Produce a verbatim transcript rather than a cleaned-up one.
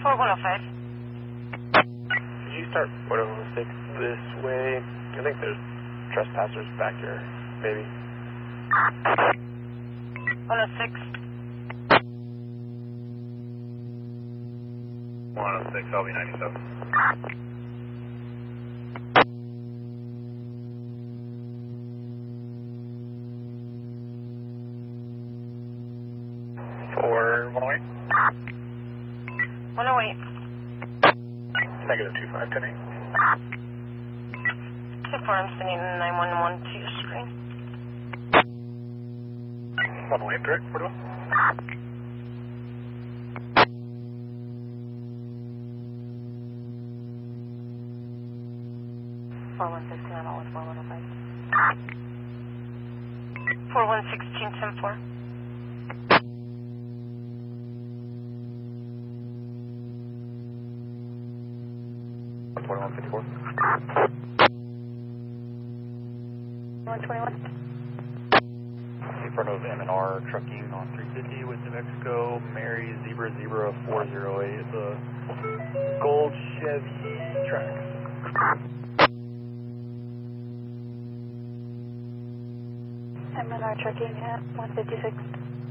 four one oh five. Could you start one oh six this way? I think there's trespassers back here, maybe. one oh six. one oh six, L V ninety-seven. four one oh eight. one oh eight. Negative two five ten eight. two four, I'm sending nine one one to your screen. one oh eight, correct, four two one. four one six, I'm out with four one oh five. four one sixteen, ten four. twenty-one fifty-four. one twenty-one. In front of M and R trucking on three fifty with New Mexico, Mary Zebra Zebra four oh eight. It's a gold Chevy Trax. M and R trucking at one fifty-six.